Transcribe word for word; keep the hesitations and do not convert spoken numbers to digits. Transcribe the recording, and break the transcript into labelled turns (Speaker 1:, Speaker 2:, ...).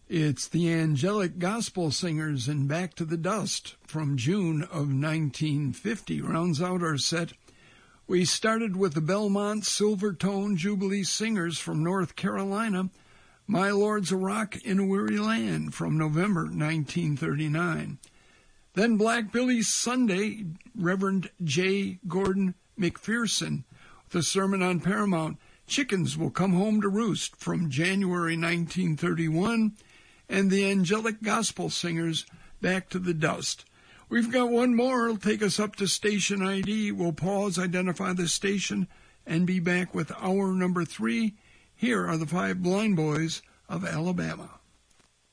Speaker 1: It's the Angelic Gospel Singers and Back to the Dust from June of nineteen fifty rounds out our set. We started with the Belmont Silvertone Jubilee Singers from North Carolina, My Lord's a Rock in a Weary Land from November nineteen thirty-nine. Then Black Billy Sunday, Reverend J. Gordon McPherson, with a sermon on Paramount, Chickens Will Come Home to Roost from January nineteen thirty-one, and the Angelic Gospel Singers, Back to the Dust. We've got one more. It'll take us up to station I D. We'll pause, identify the station, and be back with hour number three. Here are the Five Blind Boys of Alabama.